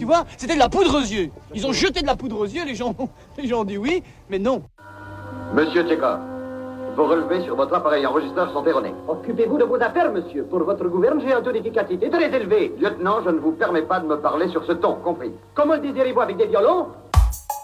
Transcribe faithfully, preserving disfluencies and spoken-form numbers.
voir, c'était de la poudre aux yeux. Ils ont jeté de la poudre aux yeux, les gens, les gens ont dit oui, mais non. Monsieur Tchekhov, vos relevés sur votre appareil enregistreur sont erronés. Occupez-vous de vos affaires, monsieur. Pour votre gouverne, j'ai un taux d'efficacité très élevé. Lieutenant, je ne vous permets pas de me parler sur ce ton, compris? Comment le désirez-vous, avec des violons?